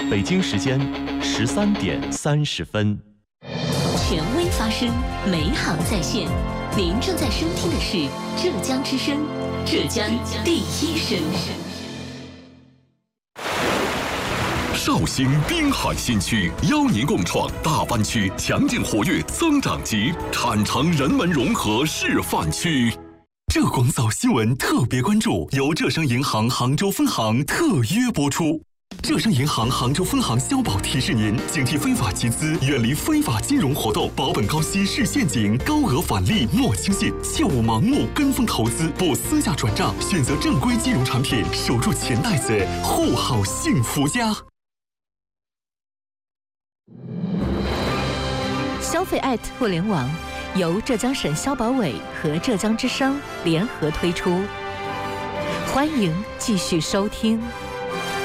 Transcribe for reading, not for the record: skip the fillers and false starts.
北京时间13:30。 权威发声，美好在线。您正在收听的是浙江之声，浙江第一声。 绍兴滨海新区邀您共创大湾区强劲活跃增长极产城人文融合示范区。浙广早新闻特别关注由浙商银行杭州分行特约播出。浙商银行杭州分行消保提示您：警惕非法集资，远离非法金融活动，保本高息是陷阱，高额返利莫轻信，切勿盲目跟风投资，不私下转账，选择正规金融产品，守住钱袋子，护好幸福家。 消费互联网由浙江省消保委和浙江之声联合推出，欢迎继续收听。